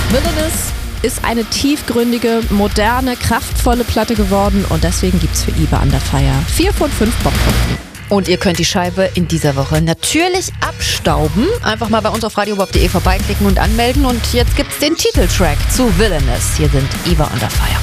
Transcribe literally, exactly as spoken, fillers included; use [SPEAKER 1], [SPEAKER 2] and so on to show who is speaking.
[SPEAKER 1] Villainous ist eine tiefgründige, moderne, kraftvolle Platte geworden und deswegen gibt's für Iva Under Fire vier von fünf Bockpunkten.
[SPEAKER 2] Und ihr könnt die Scheibe in dieser Woche natürlich abstauben. Einfach mal bei uns auf radio bob punkt de vorbeiklicken und anmelden. Und jetzt gibt's den Titeltrack zu Villainous. Hier sind Iva Under Fire.